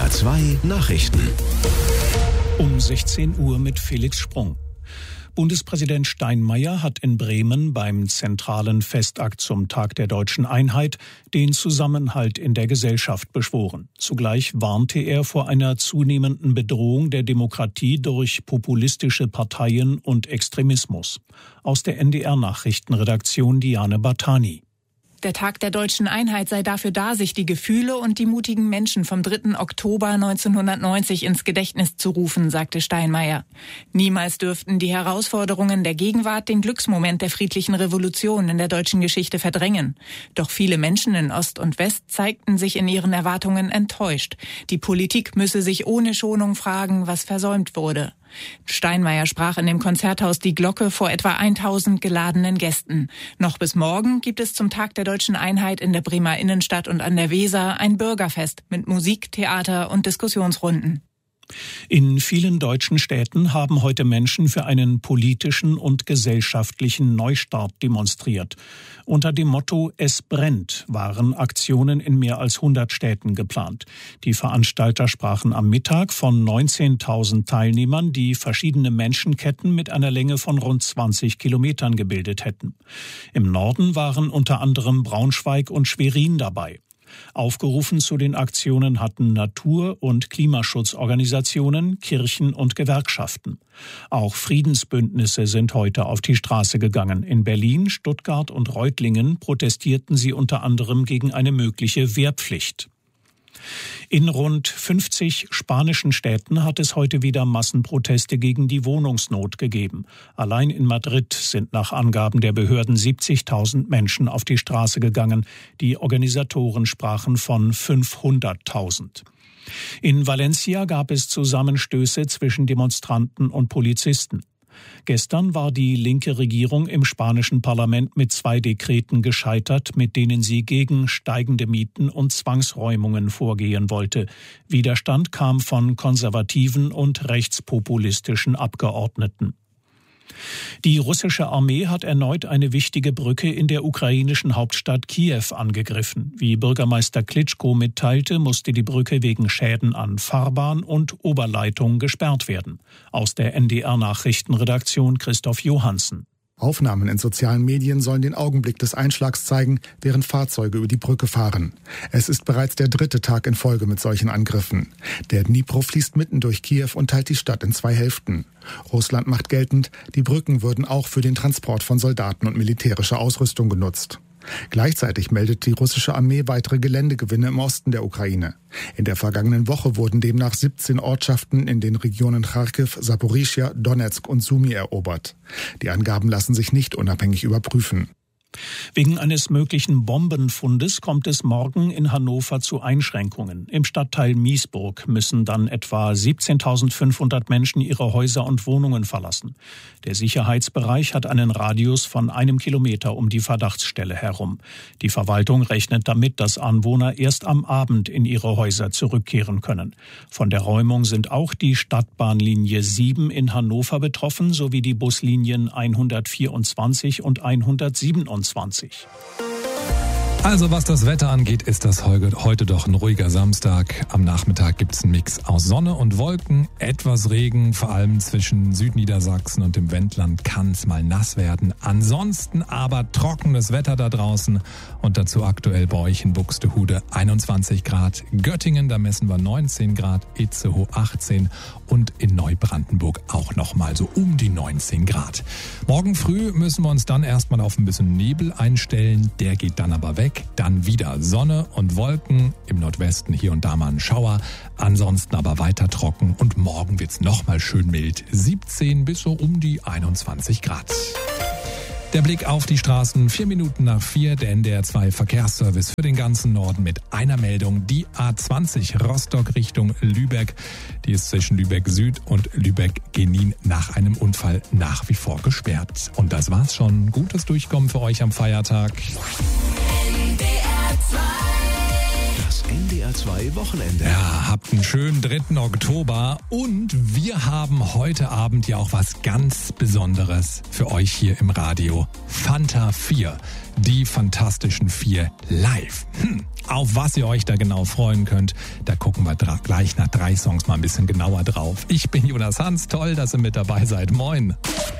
NDR 2 Nachrichten. Um 16 Uhr mit Felix Sprung. Bundespräsident Steinmeier hat in Bremen beim zentralen Festakt zum Tag der Deutschen Einheit den Zusammenhalt in der Gesellschaft beschworen. Zugleich warnte er vor einer zunehmenden Bedrohung der Demokratie durch populistische Parteien und Extremismus. Aus der NDR-Nachrichtenredaktion Diane Bartani. Der Tag der Deutschen Einheit sei dafür da, sich die Gefühle und die mutigen Menschen vom 3. Oktober 1990 ins Gedächtnis zu rufen, sagte Steinmeier. Niemals dürften die Herausforderungen der Gegenwart den Glücksmoment der friedlichen Revolution in der deutschen Geschichte verdrängen. Doch viele Menschen in Ost und West zeigten sich in ihren Erwartungen enttäuscht. Die Politik müsse sich ohne Schonung fragen, was versäumt wurde. Steinmeier sprach in dem Konzerthaus Die Glocke vor etwa 1000 geladenen Gästen. Noch bis morgen gibt es zum Tag der Deutschen Einheit in der Bremer Innenstadt und an der Weser ein Bürgerfest mit Musik, Theater und Diskussionsrunden. In vielen deutschen Städten haben heute Menschen für einen politischen und gesellschaftlichen Neustart demonstriert. Unter dem Motto "Es brennt" waren Aktionen in mehr als 100 Städten geplant. Die Veranstalter sprachen am Mittag von 19.000 Teilnehmern, die verschiedene Menschenketten mit einer Länge von rund 20 Kilometern gebildet hätten. Im Norden waren unter anderem Braunschweig und Schwerin dabei. Aufgerufen zu den Aktionen hatten Natur- und Klimaschutzorganisationen, Kirchen und Gewerkschaften. Auch Friedensbündnisse sind heute auf die Straße gegangen. In Berlin, Stuttgart und Reutlingen protestierten sie unter anderem gegen eine mögliche Wehrpflicht. In rund 50 spanischen Städten hat es heute wieder Massenproteste gegen die Wohnungsnot gegeben. Allein in Madrid sind nach Angaben der Behörden 70.000 Menschen auf die Straße gegangen. Die Organisatoren sprachen von 500.000. In Valencia gab es Zusammenstöße zwischen Demonstranten und Polizisten. Gestern war die linke Regierung im spanischen Parlament mit 2 Dekreten gescheitert, mit denen sie gegen steigende Mieten und Zwangsräumungen vorgehen wollte. Widerstand kam von konservativen und rechtspopulistischen Abgeordneten. Die russische Armee hat erneut eine wichtige Brücke in der ukrainischen Hauptstadt Kiew angegriffen. Wie Bürgermeister Klitschko mitteilte, musste die Brücke wegen Schäden an Fahrbahn und Oberleitung gesperrt werden. Aus der NDR-Nachrichtenredaktion Christoph Johansen. Aufnahmen in sozialen Medien sollen den Augenblick des Einschlags zeigen, während Fahrzeuge über die Brücke fahren. Es ist bereits der 3. Tag in Folge mit solchen Angriffen. Der Dnipro fließt mitten durch Kiew und teilt die Stadt in 2 Hälften. Russland macht geltend, die Brücken würden auch für den Transport von Soldaten und militärischer Ausrüstung genutzt. Gleichzeitig meldet die russische Armee weitere Geländegewinne im Osten der Ukraine. In der vergangenen Woche wurden demnach 17 Ortschaften in den Regionen Charkiw, Saporischschja, Donezk und Sumy erobert. Die Angaben lassen sich nicht unabhängig überprüfen. Wegen eines möglichen Bombenfundes kommt es morgen in Hannover zu Einschränkungen. Im Stadtteil Miesburg müssen dann etwa 17.500 Menschen ihre Häuser und Wohnungen verlassen. Der Sicherheitsbereich hat einen Radius von 1 Kilometer um die Verdachtsstelle herum. Die Verwaltung rechnet damit, dass Anwohner erst am Abend in ihre Häuser zurückkehren können. Von der Räumung sind auch die Stadtbahnlinie 7 in Hannover betroffen, sowie die Buslinien 124 und 127. Also was das Wetter angeht, ist das heute doch ein ruhiger Samstag. Am Nachmittag gibt es einen Mix aus Sonne und Wolken, etwas Regen, vor allem zwischen Südniedersachsen und dem Wendland kann es mal nass werden. Ansonsten aber trockenes Wetter da draußen und dazu aktuell bei euch in Buxtehude 21 Grad, Göttingen, da messen wir 19 Grad, Itzehoe 18 und in Neubrandenburg auch nochmal so um die 19 Grad. Morgen früh müssen wir uns dann erstmal auf ein bisschen Nebel einstellen, der geht dann aber weg. Dann wieder Sonne und Wolken, im Nordwesten hier und da mal ein Schauer, ansonsten aber weiter trocken und morgen wird's nochmal schön mild, 17 bis so um die 21 Grad. Der Blick auf die Straßen, 4 Minuten nach 4, der NDR 2 Verkehrsservice für den ganzen Norden mit einer Meldung. Die A20 Rostock Richtung Lübeck, die ist zwischen Lübeck Süd und Lübeck Genin nach einem Unfall nach wie vor gesperrt. Und das war's schon. Gutes Durchkommen für euch am Feiertag. Das NDR 102 Wochenende. Ja, habt einen schönen 3. Oktober und wir haben heute Abend ja auch was ganz Besonderes für euch hier im Radio. Fanta 4, die Fantastischen 4 live. Auf was ihr euch da genau freuen könnt, da gucken wir gleich nach 3 Songs mal ein bisschen genauer drauf. Ich bin Jonas Hans, toll, dass ihr mit dabei seid. Moin.